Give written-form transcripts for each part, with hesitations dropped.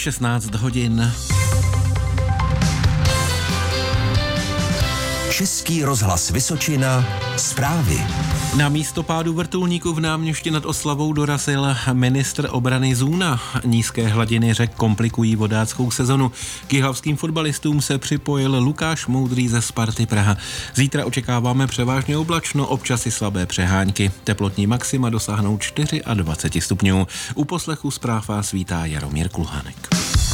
16 hodin. Český rozhlas Vysočina, zprávy. Na místo pádu vrtulníku v Náměšti nad Oslavou dorazil ministr obrany Zůna. Nízké hladiny řek komplikují vodáckou sezonu. K jihlavským fotbalistům se připojil Lukáš Moudrý ze Sparty Praha. Zítra očekáváme převážně oblačno, občas i slabé přehánky. Teplotní maxima dosáhnou 24 stupňů. U poslechu zpráv vás vítá Jaromír Kulhánek.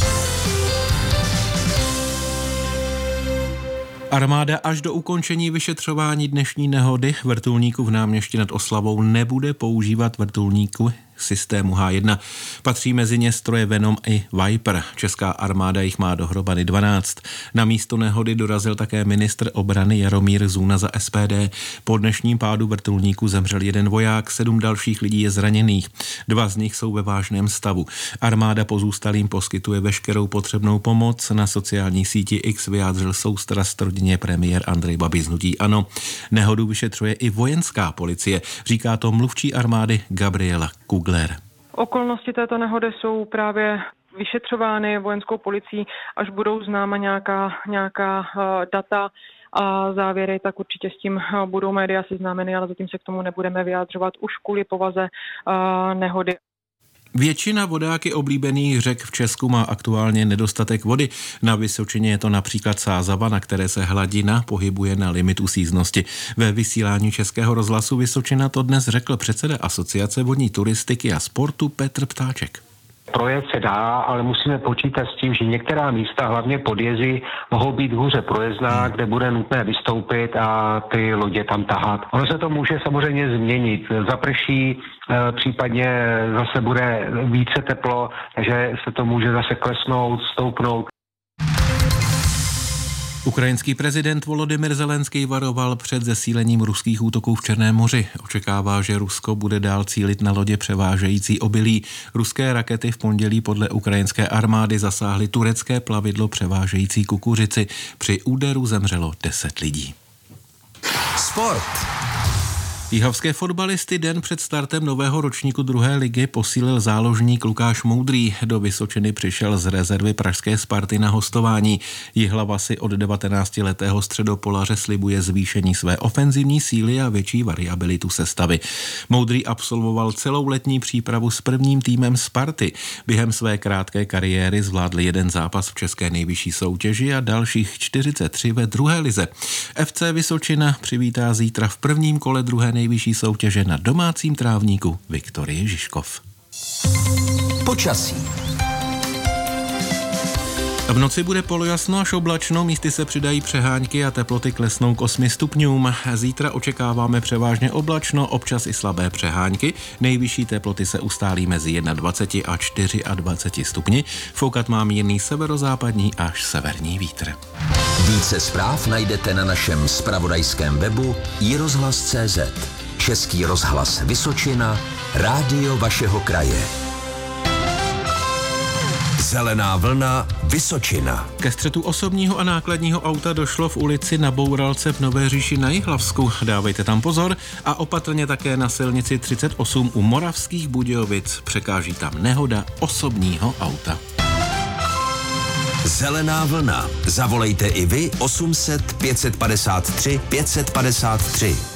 Armáda až do ukončení vyšetřování dnešní nehody vrtulníku v Náměšti nad Oslavou nebude používat vrtulníku systému H1. Patří mezi ně stroje Venom i Viper. Česká armáda jich má dohromady 12. Na místo nehody dorazil také ministr obrany Jaromír Zůna za SPD. Po dnešním pádu vrtulníku zemřel jeden voják, 7 dalších lidí je zraněných. 2 z nich jsou ve vážném stavu. Armáda pozůstalým poskytuje veškerou potřebnou pomoc. Na sociální síti X vyjádřil soustrast rodině premiér Andrej Babiš z hnutí ANO. Nehodu vyšetřuje i vojenská policie, říká to mluvčí armády Gabriela Kugler. Okolnosti této nehody jsou právě vyšetřovány vojenskou policií, až budou známa nějaká data a závěry, tak určitě s tím budou média seznámeny, ale zatím se k tomu nebudeme vyjádřovat už kvůli povaze nehody. Většina vodáky oblíbených řek v Česku má aktuálně nedostatek vody. Na Vysočině je to například Sázava, na které se hladina pohybuje na limitu síznosti. Ve vysílání Českého rozhlasu Vysočina to dnes řekl předseda Asociace vodní turistiky a sportu Petr Ptáček. Projet se dá, ale musíme počítat s tím, že některá místa, hlavně podjezy, mohou být hůře projezdná, kde bude nutné vystoupit a ty lodě tam tahat. Ono se to může samozřejmě změnit. Zaprší, případně zase bude více teplo, takže se to může zase klesnout, stoupnout. Ukrajinský prezident Volodymyr Zelenský varoval před zesílením ruských útoků v Černém moři. Očekává, že Rusko bude dál cílit na lodě převážející obilí. Ruské rakety v pondělí podle ukrajinské armády zasáhly turecké plavidlo převážející kukuřici. Při úderu zemřelo 10 lidí. Sport. Jihlavské fotbalisty den před startem nového ročníku 2. ligy posílil záložník Lukáš Moudrý. Do Vysočiny přišel z rezervy pražské Sparty na hostování. Jihlava si od 19letého středopolaře slibuje zvýšení své ofenzivní síly a větší variabilitu sestavy. Moudrý absolvoval celou letní přípravu s prvním týmem Sparty. Během své krátké kariéry zvládl 1 zápas v české nejvyšší soutěži a dalších 43 ve 2. lize. FC Vysočina přivítá zítra v prvním kole 2. nejvyšší soutěže na domácím trávníku Viktorie Žižkov. Počasí. V noci bude polojasno až oblačno, místy se přidají přehánky a teploty klesnou k 8 stupňům. Zítra očekáváme převážně oblačno, občas i slabé přehánky. Nejvyšší teploty se ustálí mezi 21 a 24 stupni. Foukat má mírný severozápadní až severní vítr. Více zpráv najdete na našem zpravodajském webu iRozhlas.cz. Český rozhlas Vysočina, rádio vašeho kraje. Zelená vlna Vysočina. Ke střetu osobního a nákladního auta došlo v ulici Na Bouralce v Nové Říši na Jihlavsku. Dávejte tam pozor a opatrně také na silnici 38 u Moravských Budějovic. Překáží tam nehoda osobního auta. Zelená vlna. Zavolejte i vy 800 553 553.